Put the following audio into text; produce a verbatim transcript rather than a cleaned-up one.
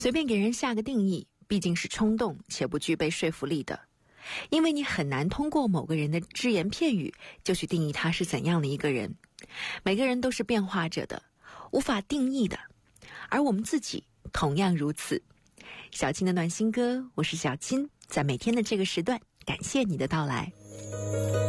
随便给人下个定义，毕竟是冲动且不具备说服力的，因为你很难通过某个人的只言片语就去定义他是怎样的一个人。每个人都是变化着的，无法定义的，而我们自己同样如此。小金的暖心歌，我是小金，在每天的这个时段，感谢你的到来。